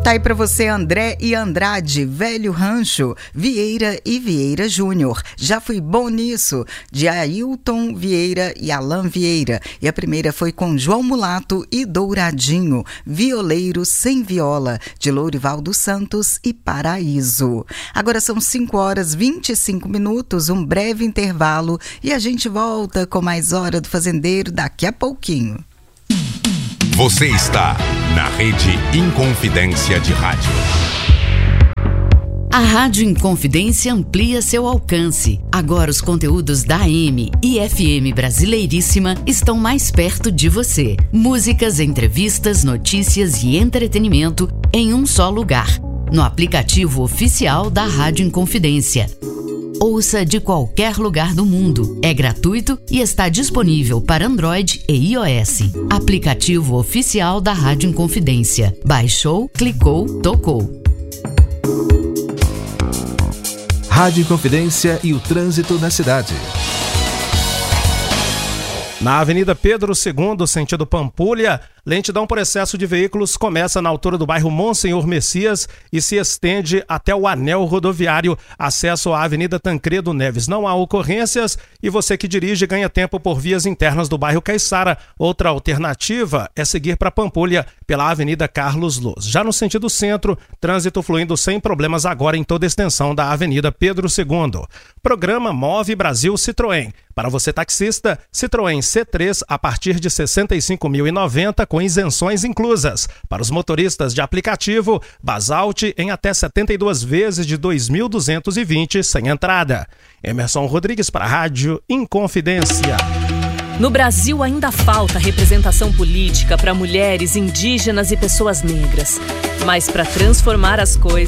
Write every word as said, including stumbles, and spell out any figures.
Tá aí pra você André e Andrade, Velho Rancho, Vieira e Vieira Júnior. Já fui bom nisso, de Ailton Vieira e Alain Vieira. E a primeira foi com João Mulato e Douradinho, Violeiro Sem Viola, de Lourival dos Santos e Paraíso. Agora são cinco horas e vinte e cinco minutos, um breve intervalo e a gente volta com mais Hora do Fazendeiro daqui a pouquinho. Você está na Rede Inconfidência de Rádio. A Rádio Inconfidência amplia seu alcance. Agora os conteúdos da A M e F M Brasileiríssima estão mais perto de você. Músicas, entrevistas, notícias e entretenimento em um só lugar. No aplicativo oficial da Rádio Inconfidência. Ouça de qualquer lugar do mundo. É gratuito e está disponível para Android e iOS. Aplicativo oficial da Rádio Inconfidência. Baixou, clicou, tocou. Rádio Inconfidência e o trânsito na cidade. Na Avenida Pedro segundo, sentido Pampulha, lentidão por excesso de veículos começa na altura do bairro Monsenhor Messias e se estende até o anel rodoviário, acesso à Avenida Tancredo Neves. Não há ocorrências e você que dirige ganha tempo por vias internas do bairro Caiçara. Outra alternativa é seguir para Pampulha pela Avenida Carlos Luz. Já no sentido centro, trânsito fluindo sem problemas agora em toda a extensão da Avenida Pedro segundo. Programa Move Brasil Citroën. Para você taxista, Citroën C três a partir de sessenta e cinco mil e noventa com isenções inclusas. Para os motoristas de aplicativo, Basalt em até setenta e duas vezes de dois mil duzentos e vinte sem entrada. Emerson Rodrigues para a Rádio Inconfidência. No Brasil ainda falta representação política para mulheres, indígenas e pessoas negras. Mas para transformar as coisas